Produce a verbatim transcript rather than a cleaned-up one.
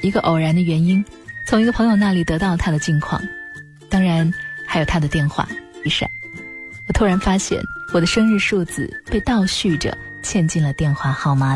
一个偶然的原因，从一个朋友那里得到他的近况，当然还有他的电话一闪。我突然发现我的生日数字被倒叙着嵌进了电话号码